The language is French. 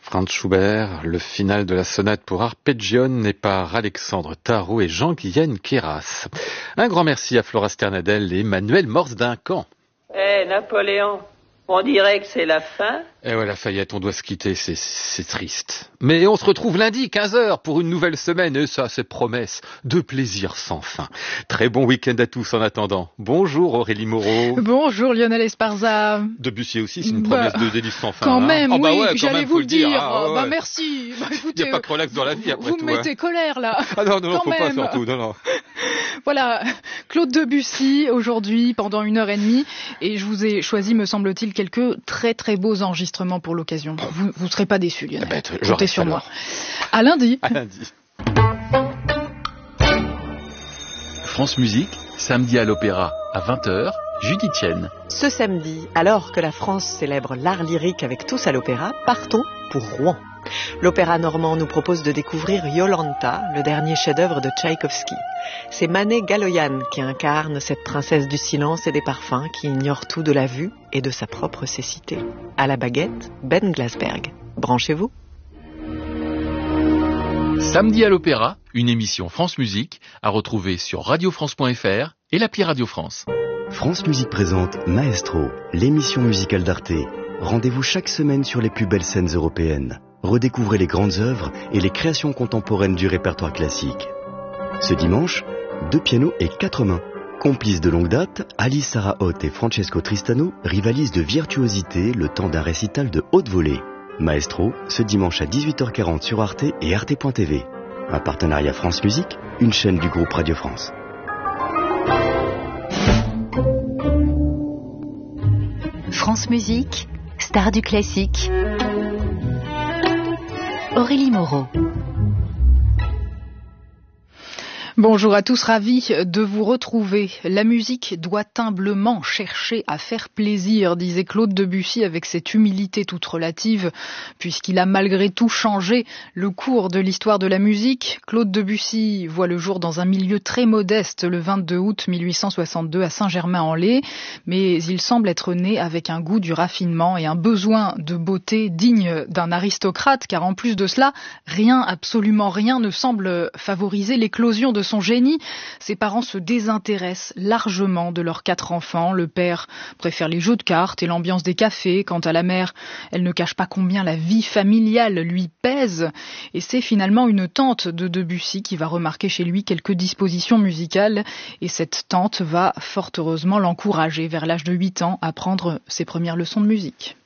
Franz Schubert, le final de la sonate pour arpeggione par Alexandre Tarot et Jean-Guyen Queyras. Un grand merci à Flora Sternadel et Manuel Morse-Duncan. Napoléon, on dirait que c'est la fin. Eh ouais, Lafayette, on doit se quitter, c'est triste. Mais on se retrouve lundi, 15h, pour une nouvelle semaine, et ça, c'est promesse de plaisir sans fin. Très bon week-end à tous en attendant. Bonjour Aurélie Moreau. Bonjour Lionel Esparza. Debussy aussi, c'est une promesse de délice sans fin. Quand même, oui, ouais, j'allais vous le dire. Ouais. merci. Écoutez, il n'y a pas que relax dans la vie après vous tout. Vous me mettez colère là. Ah non, faut même. pas surtout, non. Voilà, Claude Debussy aujourd'hui pendant 1h30 et je vous ai choisi, me semble-t-il, quelques très très beaux enregistrements pour l'occasion. Vous serez pas déçus, Lionel. Comptez sur moi. À lundi. France Musique, samedi à l'Opéra à 20h, Judith Chen. Ce samedi, alors que la France célèbre l'art lyrique avec Tous à l'Opéra, partons pour Rouen. L'Opéra normand nous propose de découvrir Iolanta, le dernier chef-d'œuvre de Tchaïkovski. C'est Manet Galoyan qui incarne cette princesse du silence et des parfums qui ignore tout de la vue et de sa propre cécité. À la baguette, Ben Glasberg. Branchez-vous. Samedi à l'Opéra, une émission France Musique à retrouver sur radiofrance.fr et l'appli Radio France. France Musique présente Maestro, l'émission musicale d'Arte. Rendez-vous chaque semaine sur les plus belles scènes européennes. Redécouvrez les grandes œuvres et les créations contemporaines du répertoire classique. Ce dimanche, 2 pianos et 4 mains. Complices de longue date, Alice Sarah Hoth et Francesco Tristano rivalisent de virtuosité le temps d'un récital de haute volée. Maestro, ce dimanche à 18h40 sur Arte et Arte.tv. Un partenariat France Musique, une chaîne du groupe Radio France. France Musique, star du classique. Aurélie Moreau. Bonjour à tous, ravi de vous retrouver. La musique doit humblement chercher à faire plaisir, disait Claude Debussy avec cette humilité toute relative, puisqu'il a malgré tout changé le cours de l'histoire de la musique. Claude Debussy voit le jour dans un milieu très modeste le 22 août 1862 à Saint-Germain-en-Laye, mais il semble être né avec un goût du raffinement et un besoin de beauté digne d'un aristocrate, car en plus de cela, absolument rien ne semble favoriser l'éclosion de son génie. Ses parents se désintéressent largement de leurs 4 enfants. Le père préfère les jeux de cartes et l'ambiance des cafés. Quant à la mère, elle ne cache pas combien la vie familiale lui pèse. Et c'est finalement une tante de Debussy qui va remarquer chez lui quelques dispositions musicales. Et cette tante va fort heureusement l'encourager vers l'âge de 8 ans à prendre ses premières leçons de musique.